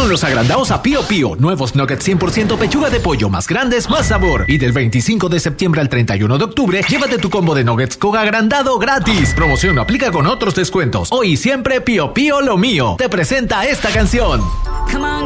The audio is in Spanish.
Llegaron los agrandados a Pío Pío. Nuevos nuggets 100% pechuga de pollo, más grandes, más sabor. Y del 25 de septiembre al 31 de octubre, llévate tu combo de nuggets con agrandado gratis. Promoción no aplica con otros descuentos. Hoy y siempre Pío Pío lo mío. Te presenta esta canción.